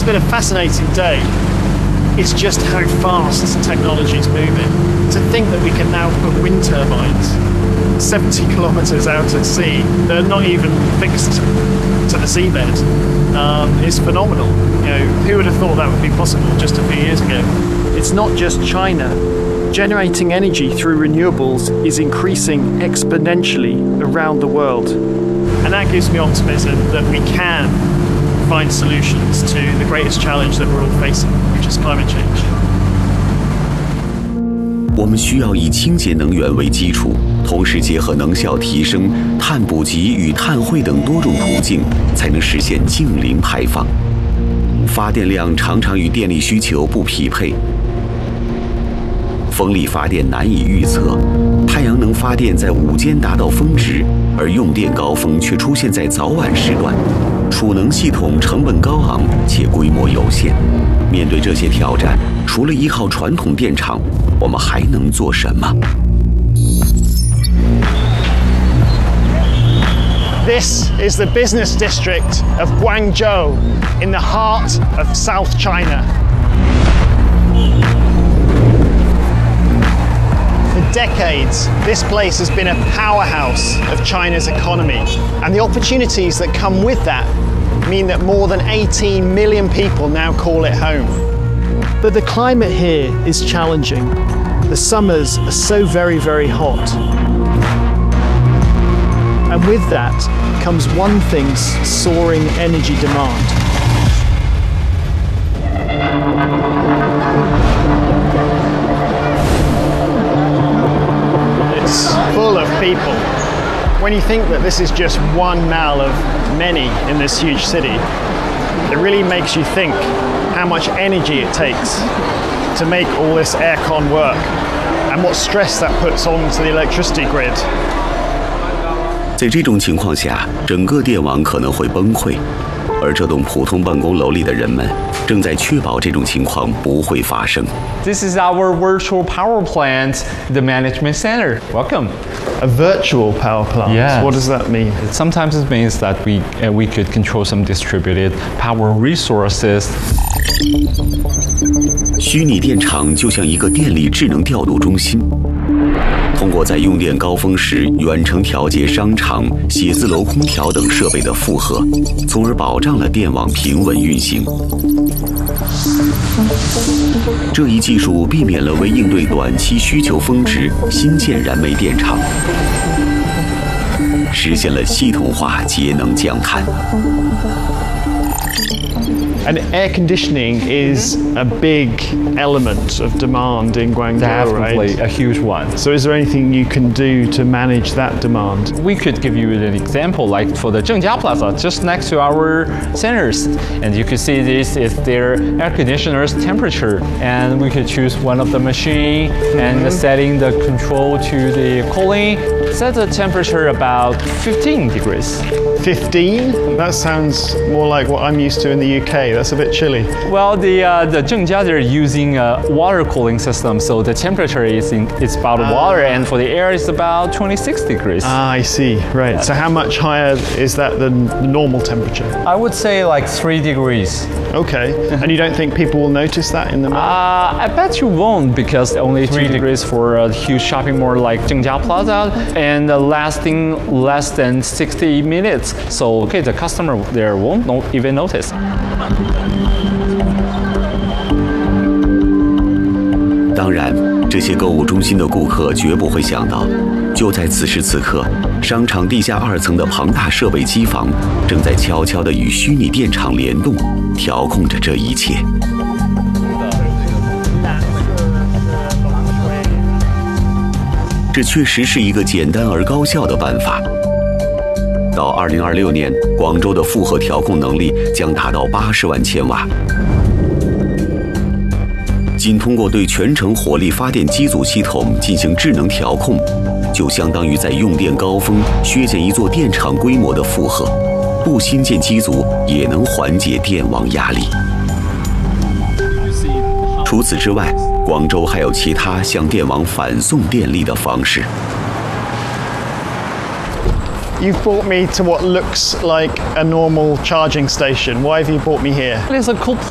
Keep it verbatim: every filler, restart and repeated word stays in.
It's been a fascinating day. It's just how fast technology is moving. To think that we can now put wind turbines seventy kilometres out at sea, they're not even fixed to the seabed, um, is phenomenal. You know, who would have thought that would be possible just a few years ago? It's not just China. Generating energy through renewables is increasing exponentially around the world. And that gives me optimism that we can find solutions to the greatest challenge that we're all facing, which is climate change. 我们需要以清洁能源为基础，同时结合能效提升、碳捕集与碳汇等多种途径，才能实现净零排放。发电量常常与电力需求不匹配。 风力发电难以预测，太阳能发电在午间达到峰值，而用电高峰却出现在早晚时段。储能系统成本高昂且规模有限，面对这些挑战，除了依靠传统电厂，我们还能做什么 ？This is the business district of Guangzhou, in the heart of South China. For decades, this place has been a powerhouse of China's economy, and the opportunities that come with that mean that more than eighteen million people now call it home. But the climate here is challenging. The summers are so very, very hot. And with that comes one thing's soaring energy demand. Full of people. When you think that this is just one mall of many in this huge city, it really makes you think how much energy it takes to make all this aircon work and what stress that puts onto the electricity grid. 在这种情况下，整个电网可能会崩溃，而这栋普通办公楼里的人们正在确保这种情况不会发生。 This is our virtual power plant, the management center. Welcome. A virtual power plant? Yes. What does that mean? Sometimes it means that we, uh, we could control some distributed power resources. 虚拟电厂就像一个电力智能调度中心，通过在用电高峰时远程调节商场、写字楼空调等设备的负荷，从而保障了电网平稳运行。这一技术避免了为应对短期需求峰值新建燃煤电厂，实现了系统化节能降碳。 And air conditioning is a big element of demand in Guangzhou, Definitely right? a huge one. So is there anything you can do to manage that demand? We could give you an example, like for the Zhengjia Plaza, just next to our centers. And you could see this is their air conditioner's temperature. And we could choose one of the machine and setting the control to the cooling. Set the temperature about fifteen degrees. fifteen? That sounds more like what I'm used to in the U K. That's a bit chilly. Well, the uh, the Zhengjia, they're using a water cooling system, so the temperature is in, it's about ah. water, and for the air it's about twenty-six degrees. Ah, I see. Right. Yeah. So how much higher is that than the normal temperature? I would say like three degrees. Okay. And you don't think people will notice that in the mall? Uh, I bet you won't, because only three degrees for a huge shopping mall like Zhengjia Plaza, and uh, lasting less than sixty minutes. So, okay, the customer there won't no, even notice. 当然，这些购物中心的顾客绝不会想到，就在此时此刻，商场地下二层的庞大设备机房正在悄悄地与虚拟电厂联动，调控着这一切。这确实是一个简单而高效的办法。到二零二六年，广州的负荷调控能力将达到八十万千瓦。仅通过对全程火力发电机组系统进行智能调控，就相当于在用电高峰削减一座电厂规模的负荷。不新建机组也能缓解电网压力。除此之外，广州还有其他向电网反送电力的方式。 You've brought me to what looks like a normal charging station. Why have you brought me here? It's a cool